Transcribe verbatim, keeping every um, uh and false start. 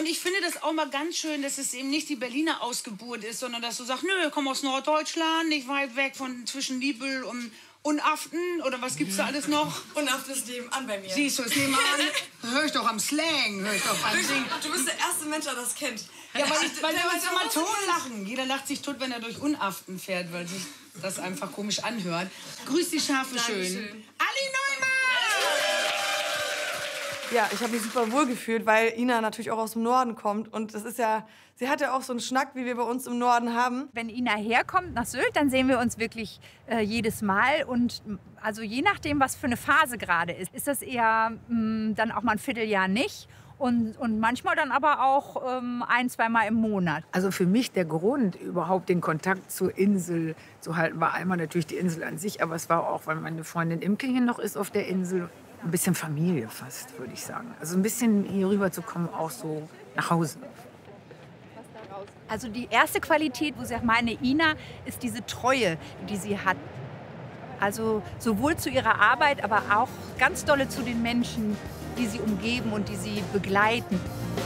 Und ich finde das auch mal ganz schön, dass es eben nicht die Berliner Ausgeburt ist, sondern dass du sagst, nö, ich komme aus Norddeutschland, nicht weit weg von zwischen Liebel und Unaften oder was gibt's da alles noch? Unaften ist nebenan bei mir. Siehst du, es nebenan. Hör ich doch am Slang, hör ich doch am Singen. Du bist der erste Mensch, der das kennt. Ja, weil, ich, weil wir uns immer tot lachen. Jeder lacht sich tot, wenn er durch Unaften fährt, weil sich das einfach komisch anhört. Grüß die Schafe schön. Ali Neumann! Ja, ich habe mich super wohl gefühlt, weil Ina natürlich auch aus dem Norden kommt. Und das ist ja, sie hat ja auch so einen Schnack, wie wir bei uns im Norden haben. Wenn Ina herkommt nach Sylt, dann sehen wir uns wirklich äh, jedes Mal. Und also je nachdem, was für eine Phase gerade ist, ist das eher mh, dann auch mal ein Vierteljahr nicht. Und, und manchmal dann aber auch ähm, ein, zweimal im Monat. Also für mich der Grund, überhaupt den Kontakt zur Insel zu halten, war einmal natürlich die Insel an sich, aber es war auch, weil meine Freundin Imke hier noch ist auf der Insel. Ein bisschen Familie fast, würde ich sagen. Also ein bisschen hier rüber zu kommen, auch so nach Hause. Also die erste Qualität, wo ich sage, meine Ina, ist diese Treue, die sie hat. Also sowohl zu ihrer Arbeit, aber auch ganz dolle zu den Menschen, die sie umgeben und die sie begleiten.